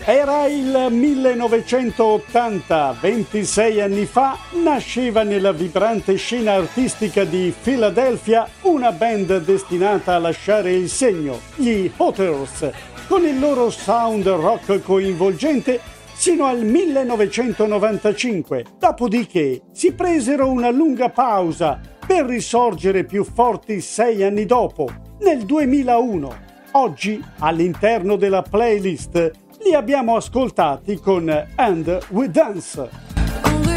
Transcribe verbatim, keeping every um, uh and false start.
Era il millenovecentottanta, ventisei anni fa, nasceva nella vibrante scena artistica di Philadelphia una band destinata a lasciare il segno, gli Hooters, con il loro sound rock coinvolgente sino al millenovecentonovantacinque. Dopodiché si presero una lunga pausa per risorgere più forti sei anni dopo, nel duemilauno. Oggi, all'interno della playlist, li abbiamo ascoltati con And We Dance.